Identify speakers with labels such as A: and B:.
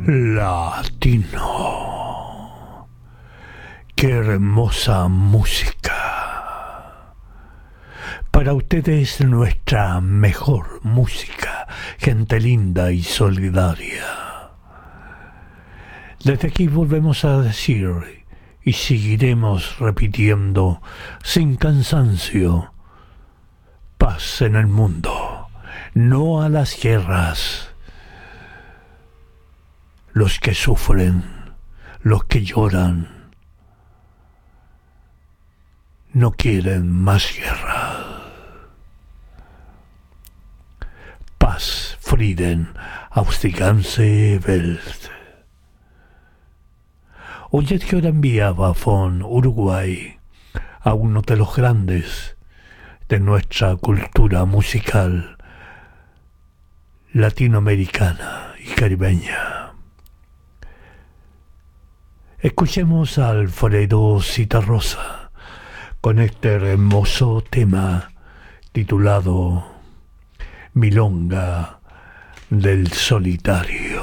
A: Latino. Qué hermosa música. Para ustedes nuestra mejor música, gente linda y solidaria. Desde aquí volvemos a decir y seguiremos repitiendo sin cansancio: paz en el mundo, no a las guerras. Los que sufren, los que lloran, no quieren más guerra. Paz, Frieden, aus die ganze Welt. Oyed que ahora enviaba von Uruguay a uno de los grandes de nuestra cultura musical latinoamericana y caribeña. Escuchemos a Alfredo Zitarrosa con este hermoso tema titulado Milonga del Solitario.